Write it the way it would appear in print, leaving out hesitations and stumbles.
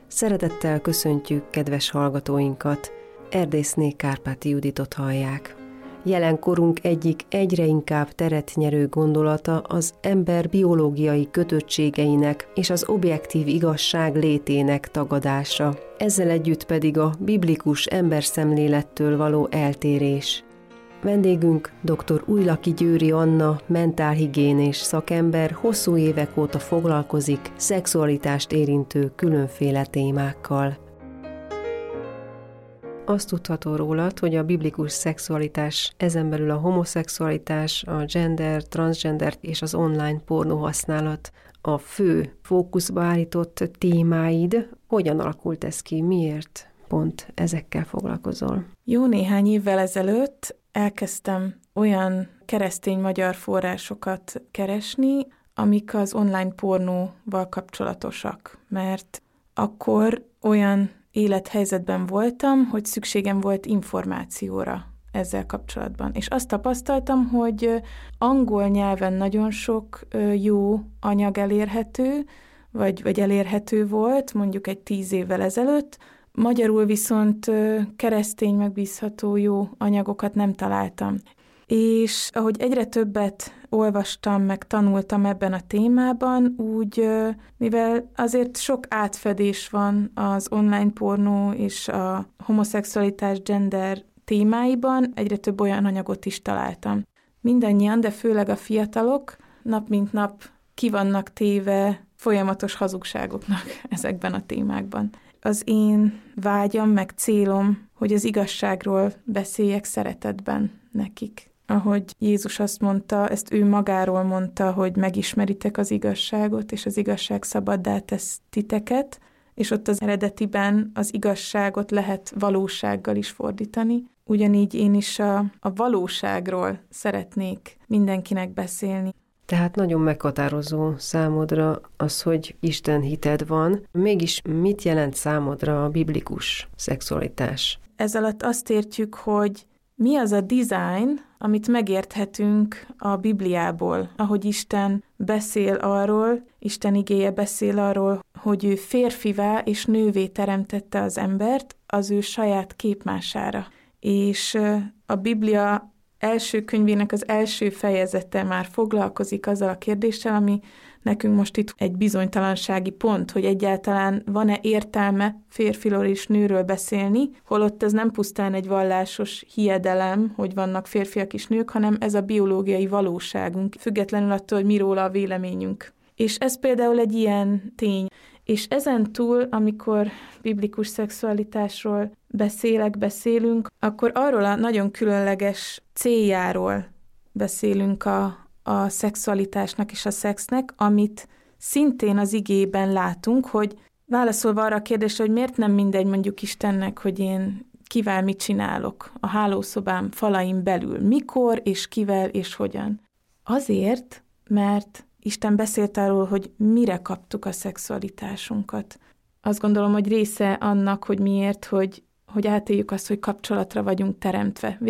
Szeretettel köszöntjük kedves hallgatóinkat, Erdészné Kárpáti Juditot hallják. Jelenkorunk egyik egyre inkább teret nyerő gondolata az ember biológiai kötöttségeinek és az objektív igazság létének tagadása. Ezzel együtt pedig a biblikus emberszemlélettől való eltérés. Vendégünk dr. Újlaki Győri Anna, mentálhigiénés szakember, hosszú évek óta foglalkozik szexualitást érintő különféle témákkal. Azt tudható rólad, hogy a biblikus szexualitás, ezen belül a homoszexualitás, a gender, transgender és az online pornó használat a fő fókuszba állított témáid. Hogyan alakult ez ki? Miért pont ezekkel foglalkozol? Jó néhány évvel ezelőtt elkezdtem olyan keresztény magyar forrásokat keresni, amik az online pornóval kapcsolatosak, mert akkor olyan élethelyzetben voltam, hogy szükségem volt információra ezzel kapcsolatban. És azt tapasztaltam, hogy angol nyelven nagyon sok jó anyag elérhető, vagy elérhető volt, mondjuk egy 10 évvel ezelőtt, magyarul viszont keresztény, megbízható jó anyagokat nem találtam. És ahogy egyre többet olvastam, meg tanultam ebben a témában, úgy, mivel azért sok átfedés van az online pornó és a homoszexualitás, gender témáiban, egyre több olyan anyagot is találtam. Mindannyian, de főleg a fiatalok nap mint nap ki vannak téve folyamatos hazugságoknak ezekben a témákban. Az én vágyam, meg célom, hogy az igazságról beszéljek szeretetben nekik. Ahogy Jézus azt mondta, ezt ő magáról mondta, hogy megismeritek az igazságot, és az igazság szabaddá tesz titeket, és ott az eredetiben az igazságot lehet valósággal is fordítani. Ugyanígy én is a valóságról szeretnék mindenkinek beszélni. Tehát nagyon meghatározó számodra az, hogy Isten hited van. Mégis mit jelent számodra a biblikus szexualitás? Ez alatt azt értjük, hogy mi az a design, amit megérthetünk a Bibliából, ahogy Isten beszél arról, Isten igéje beszél arról, hogy ő férfivá és nővé teremtette az embert az ő saját képmására. És a Biblia első könyvének az első fejezete már foglalkozik azzal a kérdéssel, ami nekünk most itt egy bizonytalansági pont, hogy egyáltalán van-e értelme férfiról és nőről beszélni, holott ez nem pusztán egy vallásos hiedelem, hogy vannak férfiak és nők, hanem ez a biológiai valóságunk, függetlenül attól, hogy mi róla a véleményünk. És ez például egy ilyen tény. És ezen túl, amikor biblikus szexualitásról beszélünk, akkor arról a nagyon különleges céljáról beszélünk a szexualitásnak és a szexnek, amit szintén az igében látunk, hogy válaszolva arra a kérdésre, hogy miért nem mindegy mondjuk Istennek, hogy én kivel mit csinálok a hálószobám falain belül, mikor és kivel és hogyan. Azért, mert Isten beszélt arról, hogy mire kaptuk a szexualitásunkat. Azt gondolom, hogy része annak, hogy miért, hogy átéljük azt, hogy kapcsolatra vagyunk teremtve.